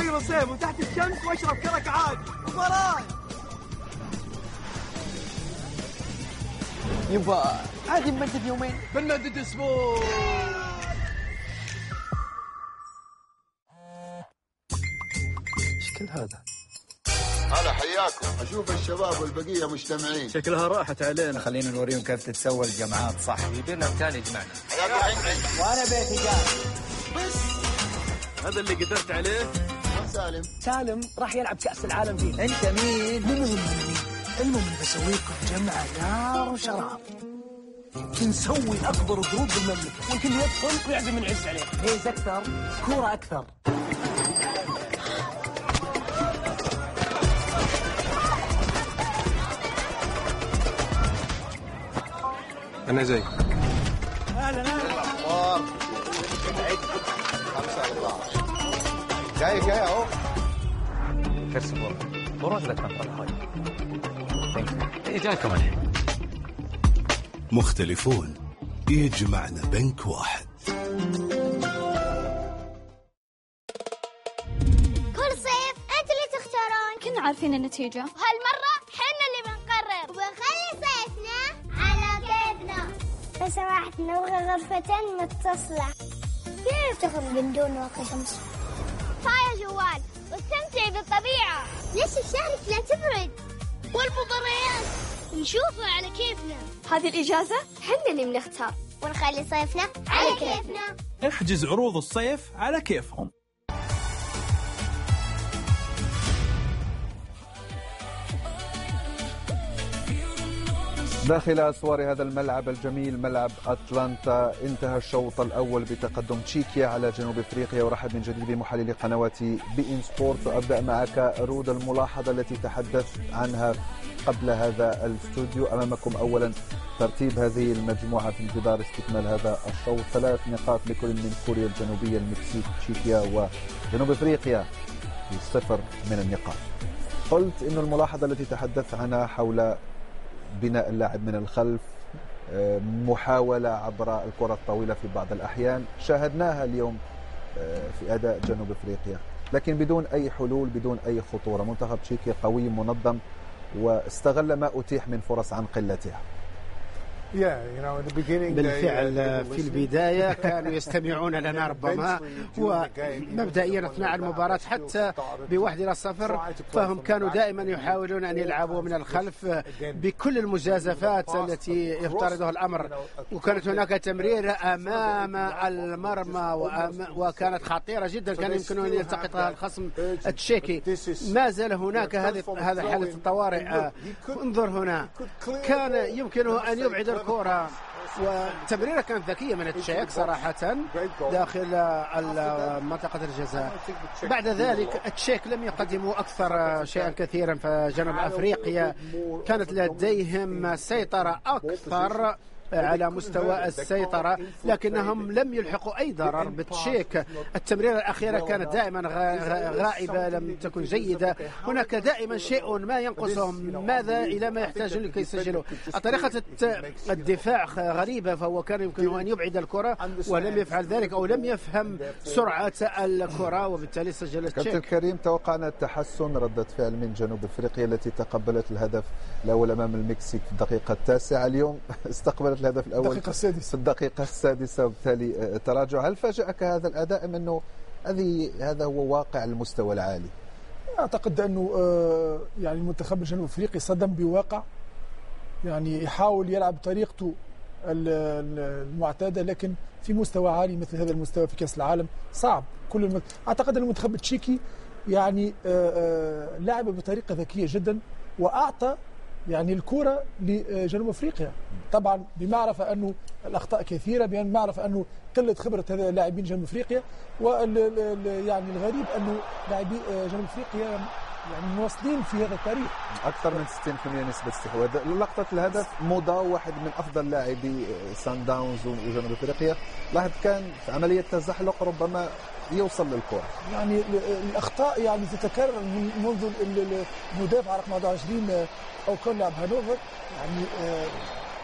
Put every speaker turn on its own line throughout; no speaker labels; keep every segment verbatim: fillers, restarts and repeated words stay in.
بغير صيف وتحت الشمس واشرب كرك عاد. مباراة
يبا عادي نمدد يومين.
بنمدد اسبوع.
ايش كل هذا؟
هلا حياكم. اشوف الشباب والبقيه مجتمعين.
شكلها راحت علينا.
خلينا نوريهم كيف تتسوى الجمعات صح.
يبينا مكان يجمعنا.
حياكم عندي.
وانا بيتي جاهز.
بس هذا اللي قدرت عليه.
سالم
سالم راح يلعب كأس العالم فيه. انت مين؟ مو مهم مين. المهم بسوي لكم جمعة نار وشراب. نسوي اكبر جروب بالمملكة والكل يدخل ويعزم من عز عليه. فيز اكثر كورة اكثر.
أنا زي
أهلا أهلا. خمسة أربعة. جاي جاي أهو.
كرسي بورا بورا لك هاي. إيه جايكم الحين.
مختلفون يجمعنا بنك واحد.
كل صيف أنت اللي تختارون.
كنا عارفين النتيجة.
وهالمرة حنا اللي بنقرر وبنخلي صيفنا على كيفنا. لو سمحت نبغى غرفة متصلة. كيف تخرج من دون واقي شمس؟ فاير جوال واستمتع بالطبيعة. ليش الشارع لا تبرد؟ والمباريات نشوفها على كيفنا.
هذه الإجازة
حنا اللي بنختار ونخلي صيفنا على كيفنا.
احجز عروض الصيف على كيفهم.
داخل أسوار هذا الملعب الجميل ملعب أتلانتا انتهى الشوط الأول بتقدم تشيكيا على جنوب أفريقيا. ورحب من جديد بمحلل قنوات بي إن سبورت. وأبدأ معك رود الملاحظة التي تحدث عنها قبل هذا الاستوديو. أمامكم أولا ترتيب هذه المجموعة في انتظار استكمال هذا الشوط. ثلاث نقاط لكل من كوريا الجنوبية المكسيك تشيكيا وجنوب أفريقيا بصفر من النقاط. قلت إن الملاحظة التي تحدث عنها حول بناء اللاعب من الخلف، محاولة عبر الكرة الطويلة في بعض الأحيان شاهدناها اليوم في أداء جنوب أفريقيا، لكن بدون أي حلول بدون أي خطورة. منتخب تشيكيا قوي منظم واستغل ما أتيح من فرص عن قلتها.
بالفعل في البداية كانوا يستمعون لنا ربما، ومبدئيا أثناء المباراة حتى بواحد إلى صفر فهم كانوا دائما يحاولون أن يلعبوا من الخلف بكل المجازفات التي يفترضها الأمر. وكانت هناك تمريرة أمام المرمى وكانت خطيرة جدا، كان يمكن أن يلتقطها الخصم التشيكي. ما زال هناك هذه هذا حالة الطوارئ. انظر هنا، كان يمكنه أن يبعد الكرة، والتمريرة كانت ذكية من التشيك صراحة داخل منطقة الجزاء. بعد ذلك التشيك لم يقدموا أكثر شيئا كثيرا، فجنوب أفريقيا كانت لديهم سيطرة أكثر على مستوى السيطرة، لكنهم لم يلحقوا أي ضرر بالتشيك. التمريرة الأخيرة كانت دائما غائبة، لم تكن جيدة. هناك دائما شيء ما ينقصهم، ماذا إلى ما يحتاجون لكي يسجلوا. طريقة الدفاع غريبة، فهو كان يمكنه أن يبعد الكرة ولم يفعل ذلك أو لم يفهم سرعة الكرة، وبالتالي سجل التشيك.
كابتن الكريم، توقعنا التحسن ردة فعل من جنوب أفريقيا التي تقبلت الهدف الأول أمام المكسيك في الدقيقة التاسعة. اليوم استقبلت الهدف الأول
الدقيقة السادسة
في الدقيقة السادسة وبالتالي تراجع. هل فاجأك هذا الأداء أم أنه هذه هذا هو واقع المستوى العالي؟
أعتقد أنه يعني المنتخب الجنوب أفريقي صدم بواقع، يعني يحاول يلعب طريقته المعتادة لكن في مستوى عالي مثل هذا المستوى في كأس العالم صعب. كل الم... أعتقد أن المنتخب التشيكي يعني لعب بطريقة ذكية جدا وأعطى يعني الكرة لجنوب أفريقيا، طبعا بمعرفة أنه الأخطاء كثيرة، بمعرفة أنه قلة خبرة هذا اللاعبين جنوب أفريقيا. وال يعني الغريب أنه لاعبي جنوب أفريقيا يعني مواصلين في هذا الطريق
أكثر من ستين بالمئة نسبة استحواذ. لقطة الهدف موضة واحد من أفضل لاعبي سان داونز وجنوب أفريقيا، لاحظ كان في عملية تزحلق ربما يوصل للكرة.
يعني الأخطاء يعني تتكرر منذ المدافع رقم واحد وعشرين أو كان لاعب هانوفر، يعني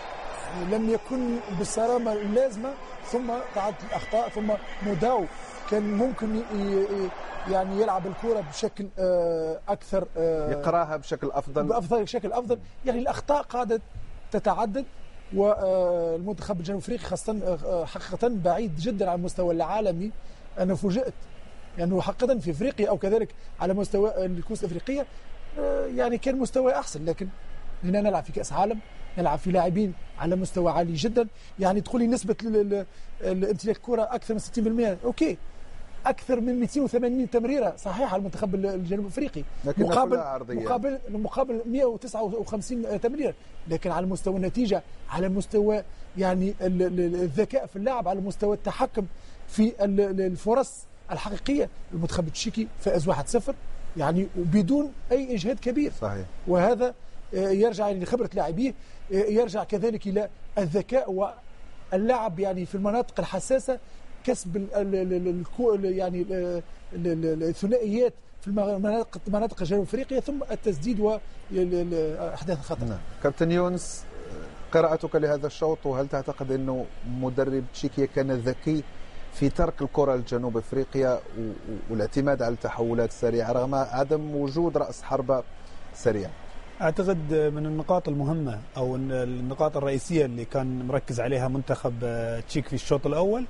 لم يكن بالصرامة اللازمة، ثم تعدد الأخطاء، ثم موداو كان ممكن يعني يلعب الكرة بشكل أكثر،
يقراها بشكل أفضل
بأفضل بشكل أفضل. يعني الأخطاء قاعدة تتعدد، والمنتخب الجنوب افريقي خاصة حقيقة بعيد جدا عن المستوى العالمي. أنا فوجئت لأنه يعني حقيقة في افريقيا او كذلك على مستوى الكؤوس الافريقية يعني كان مستوى احسن، لكن هنا نلعب في كأس عالم، نلعب في لاعبين على مستوى عالي جدا. يعني تقولي نسبة الامتلاك الكرة أكثر من ستين بالمئة، أوكي، أكثر من مئتين وثمانين تمريرة صحيحة على المنتخب الجنوب الأفريقي، مقابل مقابل مقابل مئة وتسعة وخمسين تمريرة. لكن على مستوى النتيجة، على مستوى يعني الذكاء في اللعب، على مستوى التحكم في الفرص الحقيقية، المنتخب التشيكي فاز واحد صفر يعني وبدون أي إجهاد كبير.
صحيح.
وهذا يرجع لخبرة لاعبيه، يرجع كذلك إلى الذكاء واللعب يعني في المناطق الحساسة، كسب ال يعني الثنائيات في المناطق مناطق جنوب افريقيا، ثم التسديد واحداث الخطر.
نعم. كابتن يونس، قراءتك لهذا الشوط، وهل تعتقد انه مدرب تشيكيا كان ذكي في ترك الكرة لجنوب افريقيا والاعتماد على التحولات السريعة رغم عدم وجود رأس حربة سريع؟
اعتقد من النقاط المهمة او النقاط الرئيسية اللي كان مركز عليها منتخب تشيك في الشوط الاول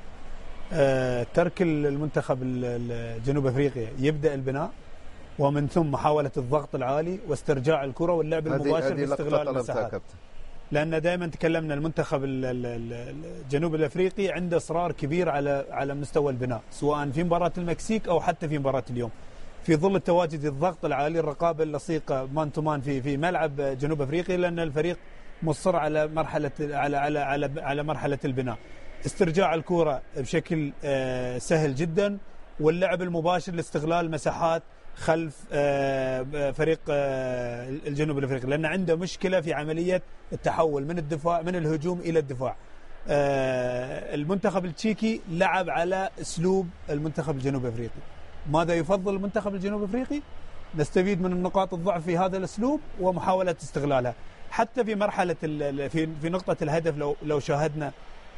ترك المنتخب الجنوب افريقيا يبدا البناء، ومن ثم محاولة الضغط العالي واسترجاع الكرة واللعب المباشر باستغلال المساحات. لأن دائما تكلمنا المنتخب الجنوب الافريقي عنده اصرار كبير على على مستوى البناء، سواء في مباراة المكسيك او حتى في مباراة اليوم، في ظل تواجد الضغط العالي، الرقابة اللصيقة مان تو مان في في ملعب جنوب افريقيا، لأن الفريق مصر على مرحلة على على على على مرحلة البناء، استرجاع الكرة بشكل سهل جدا، واللعب المباشر لاستغلال مساحات خلف فريق الجنوب الافريقي، لأن عنده مشكلة في عملية التحول من الدفاع من الهجوم إلى الدفاع. المنتخب التشيكي لعب على أسلوب المنتخب الجنوب الافريقي. ماذا يفضل المنتخب الجنوب الافريقي؟ نستفيد من نقاط الضعف في هذا الأسلوب ومحاولة استغلالها. حتى في مرحلة في في نقطة الهدف، لو لو شاهدنا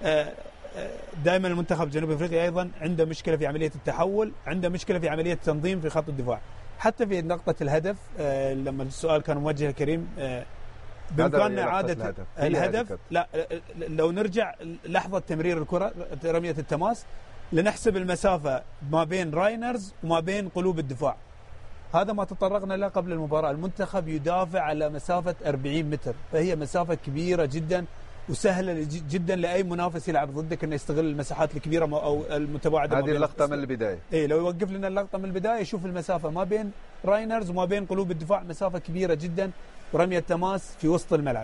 دائما المنتخب الجنوب الافريقي ايضا عنده مشكله في عمليه التحول، عنده مشكله في عمليه التنظيم في خط الدفاع. حتى في نقطه الهدف لما السؤال كان موجه كريم بامكاننا اعاده الهدف, الهدف لا لو نرجع لحظه تمرير الكره رميه التماس لنحسب المسافه ما بين راينرز وما بين قلوب الدفاع. هذا ما تطرقنا له قبل المباراه، المنتخب يدافع على مسافه أربعين متر، فهي مسافه كبيره جدا وسهله جدا لاي منافس يلعب ضدك انه يستغل المساحات الكبيره او المتباعده.
هذه اللقطه من البدايه،
اي لو يوقف لنا اللقطه من البدايه يشوف المسافه ما بين راينرز وما بين قلوب الدفاع، مسافه كبيره جدا، ورميه تماس في وسط الملعب.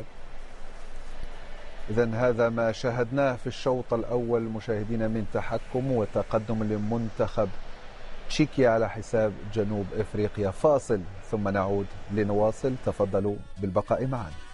اذا هذا ما شاهدناه في الشوط الاول مشاهدينا من تحكم وتقدم لمنتخب تشيكيا على حساب جنوب افريقيا. فاصل ثم نعود لنواصل، تفضلوا بالبقاء معنا.